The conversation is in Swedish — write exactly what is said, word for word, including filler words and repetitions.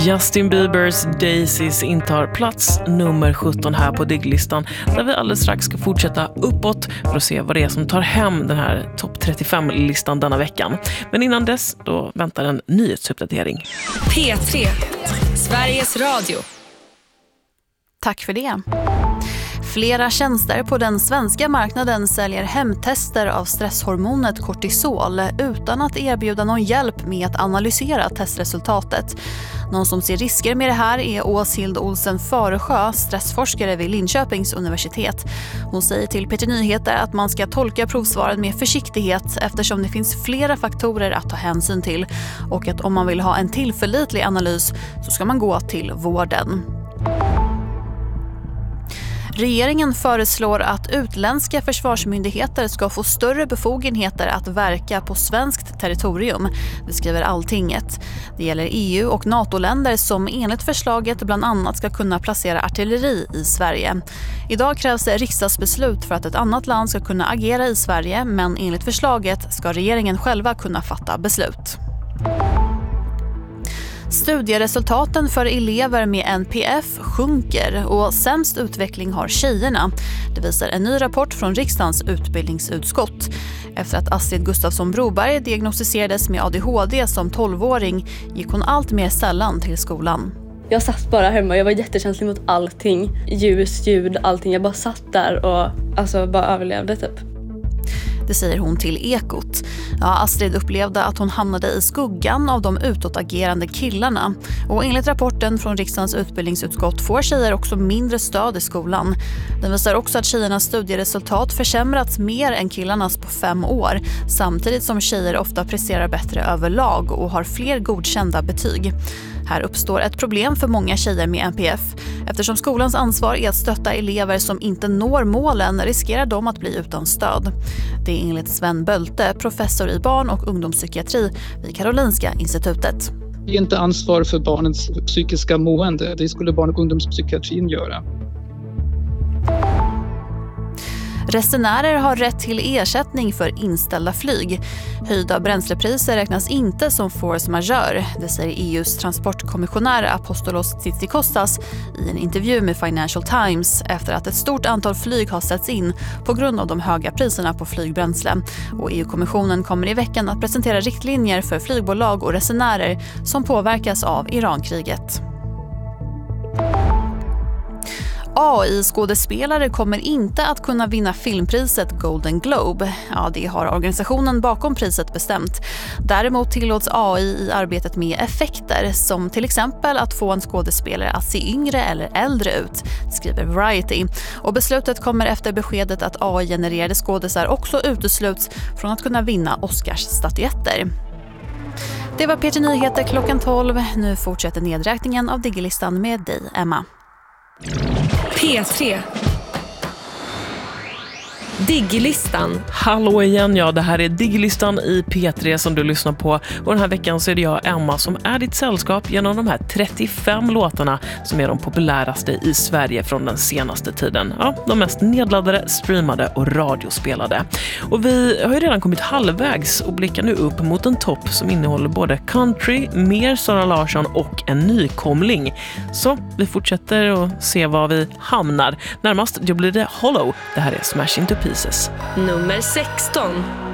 Justin Biebers Daisies intar plats nummer sjutton här på Digglistan, där vi alldeles strax ska fortsätta uppåt för att se vad det är som tar hem den här topp trettiofem-listan denna veckan. Men innan dess, då väntar en nyhetsuppdatering. P tre, Sveriges Radio. Tack för det. Flera tjänster på den svenska marknaden säljer hemtester av stresshormonet kortisol utan att erbjuda någon hjälp med att analysera testresultatet. Någon som ser risker med det här är Åshild Olsen Föresjö, stressforskare vid Linköpings universitet. Hon säger till P T Nyheter att man ska tolka provsvaren med försiktighet eftersom det finns flera faktorer att ta hänsyn till, och att om man vill ha en tillförlitlig analys så ska man gå till vården. Regeringen föreslår att utländska försvarsmyndigheter ska få större befogenheter att verka på svenskt territorium. Det skriver Alltinget. Det gäller E U- och NATO-länder som enligt förslaget bland annat ska kunna placera artilleri i Sverige. Idag krävs det riksdagsbeslut för att ett annat land ska kunna agera i Sverige, men enligt förslaget ska regeringen själva kunna fatta beslut. Studieresultaten för elever med N P F sjunker och sämst utveckling har tjejerna. Det visar en ny rapport från riksdagens utbildningsutskott. Efter att Astrid Gustafsson Broberg diagnostiserades med A D H D som tolvåring gick hon allt mer sällan till skolan. Jag satt bara hemma, jag var jättekänslig mot allting. Ljus, ljud, allting. Jag bara satt där och alltså bara överlevde typ. Det säger hon till Ekot. Ja, Astrid upplevde att hon hamnade i skuggan av de utåtagerande killarna. Och enligt rapporten från riksdagens utbildningsutskott får tjejer också mindre stöd i skolan. Den visar också att tjejernas studieresultat försämrats mer än killarnas på fem år. Samtidigt som tjejer ofta presterar bättre överlag och har fler godkända betyg. Här uppstår ett problem för många tjejer med N P F. Eftersom skolans ansvar är att stötta elever som inte når målen riskerar de att bli utan stöd. Det är enligt Sven Bölte, professor i barn- och ungdomspsykiatri vid Karolinska institutet. Det är inte ansvar för barnens psykiska mående. Det skulle barn- och ungdomspsykiatrin göra. Resenärer har rätt till ersättning för inställda flyg. Höjda bränslepriser räknas inte som force majeure, det säger E U:s transportkommissionär Apostolos Tsitsikostas i en intervju med Financial Times efter att ett stort antal flyg har ställts in på grund av de höga priserna på flygbränsle. Och E U-kommissionen kommer i veckan att presentera riktlinjer för flygbolag och resenärer som påverkas av Irankriget. A I-skådespelare kommer inte att kunna vinna filmpriset Golden Globe. Ja, det har organisationen bakom priset bestämt. Däremot tillåts A I i arbetet med effekter, som till exempel att få en skådespelare att se yngre eller äldre ut, skriver Variety. Och beslutet kommer efter beskedet att A I-genererade skådespelare också utesluts från att kunna vinna Oscars-statyetter. Det var P T Nyheter klockan tolv. Nu fortsätter nedräkningen av Digglistan med dig, Emma. P tre. Digglistan. Hallå igen, ja, det här är Digglistan i P tre som du lyssnar på. Och den här veckan så är det jag, Emma, som är ditt sällskap genom de här trettiofem låtarna som är de populäraste i Sverige från den senaste tiden. Ja, de mest nedladdade, streamade och radiospelade. Och vi har ju redan kommit halvvägs och blickar nu upp mot en topp som innehåller både country, mer Sara Larsson och en nykomling. Så vi fortsätter och se var vi hamnar. Närmast då blir det Hollow. Det här är Smash Into Pieces. Nummer sexton.